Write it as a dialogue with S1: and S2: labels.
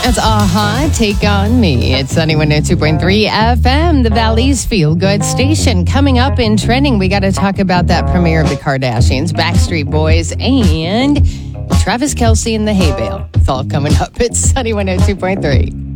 S1: That's Aha, Take On Me. It's Sunny 102.3 FM, the Valley's Feel Good station. Coming up in trending, we got to talk about that premiere of the Kardashians, Backstreet Boys, and Travis Kelce and the Hay Bale. It's all coming up. It's Sunny 102.3.